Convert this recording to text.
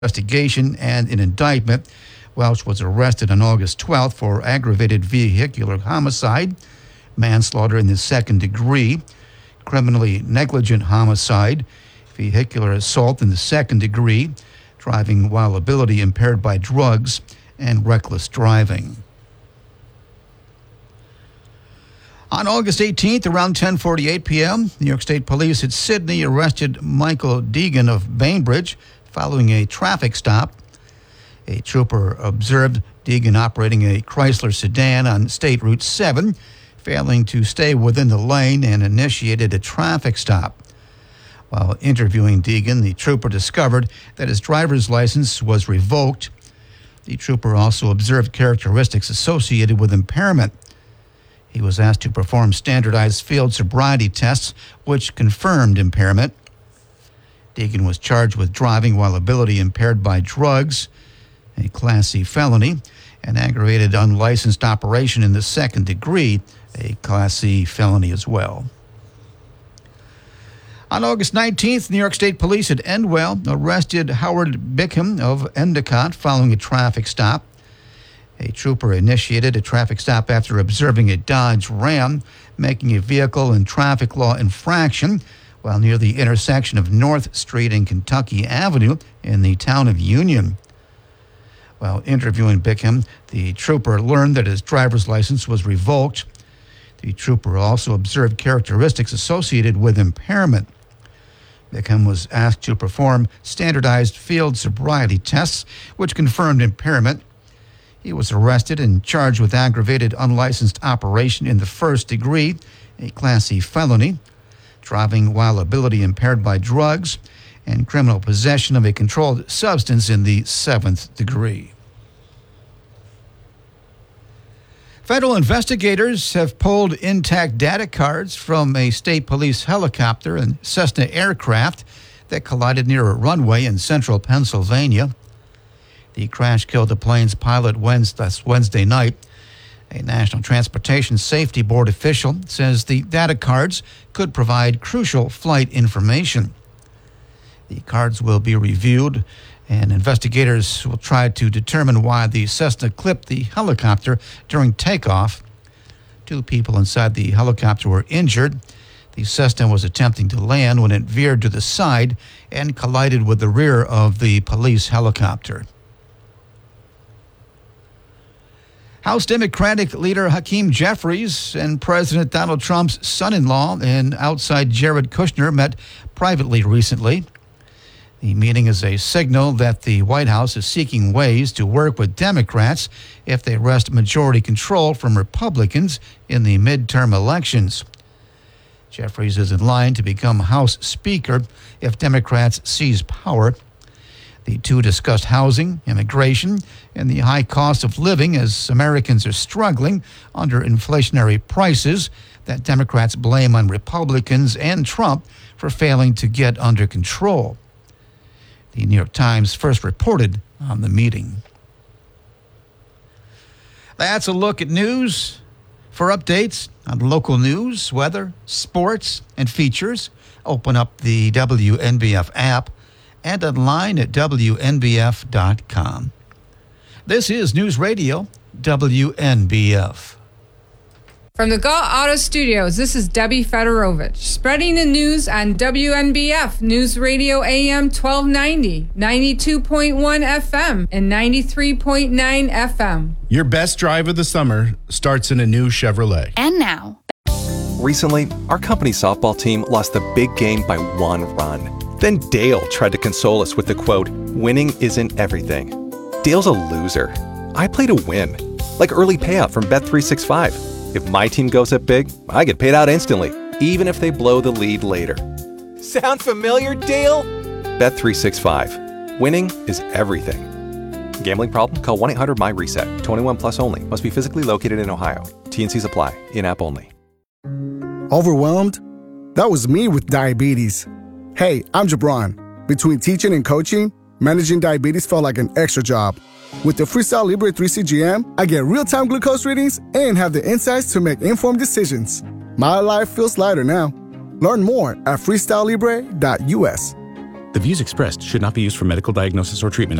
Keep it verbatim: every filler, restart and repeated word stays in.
investigation and an indictment. Welch was arrested on August twelfth for aggravated vehicular homicide, manslaughter in the second degree, criminally negligent homicide, vehicular assault in the second degree, driving while ability impaired by drugs, and reckless driving. On August eighteenth, around ten forty-eight p.m., New York State Police at Sydney arrested Michael Deegan of Bainbridge following a traffic stop. A trooper observed Deegan operating a Chrysler sedan on State Route seven, failing to stay within the lane, and initiated a traffic stop. While interviewing Deegan, the trooper discovered that his driver's license was revoked. The trooper also observed characteristics associated with impairment. He was asked to perform standardized field sobriety tests, which confirmed impairment. Deegan was charged with driving while ability impaired by drugs, a Class C felony, and aggravated unlicensed operation in the second degree, a Class C felony as well. On August nineteenth, New York State Police at Endwell arrested Howard Bickham of Endicott following a traffic stop. A trooper initiated a traffic stop after observing a Dodge Ram making a vehicle and traffic law infraction while near the intersection of North Street and Kentucky Avenue in the town of Union. While interviewing Bickham, the trooper learned that his driver's license was revoked. The trooper also observed characteristics associated with impairment. Bickham was asked to perform standardized field sobriety tests, which confirmed impairment. He was arrested and charged with aggravated unlicensed operation in the first degree, a Class C felony, driving while ability impaired by drugs, and criminal possession of a controlled substance in the seventh degree. Federal investigators have pulled intact data cards from a state police helicopter and Cessna aircraft that collided near a runway in central Pennsylvania. The crash killed the plane's pilot Wednesday night. A National Transportation Safety Board official says the data cards could provide crucial flight information. The cards will be reviewed, and investigators will try to determine why the Cessna clipped the helicopter during takeoff. Two people inside the helicopter were injured. The Cessna was attempting to land when it veered to the side and collided with the rear of the police helicopter. House Democratic leader Hakeem Jeffries and President Donald Trump's son-in-law and outside Jared Kushner met privately recently. The meeting is a signal that the White House is seeking ways to work with Democrats if they wrest majority control from Republicans in the midterm elections. Jeffries is in line to become House Speaker if Democrats seize power. The two discussed housing, immigration, and the high cost of living as Americans are struggling under inflationary prices that Democrats blame on Republicans and Trump for failing to get under control. The New York Times first reported on the meeting. That's a look at news. For updates on local news, weather, sports, and features, open up the W N B F app and online at W N B F dot com. This is News Radio W N B F. From the Galt Auto Studios, this is Debbie Fedorovich, spreading the news on W N B F News Radio A M twelve ninety, ninety-two point one F M, and ninety-three point nine F M. Your best drive of the summer starts in a new Chevrolet. And now. Recently, our company softball team lost the big game by one run. Then Dale tried to console us with the quote, "Winning isn't everything." Dale's a loser. I play to win. Like early payout from Bet three sixty-five. If my team goes up big, I get paid out instantly, even if they blow the lead later. Sound familiar, Dale? Bet three sixty-five. Winning is everything. Gambling problem? Call one eight hundred M Y reset. twenty-one plus only. Must be physically located in Ohio. T N Cs apply. In-app only. Overwhelmed? That was me with diabetes. Hey, I'm Jabron. Between teaching and coaching, managing diabetes felt like an extra job. With the Freestyle Libre three C G M, I get real-time glucose readings and have the insights to make informed decisions. My life feels lighter now. Learn more at freestyle libre dot U S. The views expressed should not be used for medical diagnosis or treatment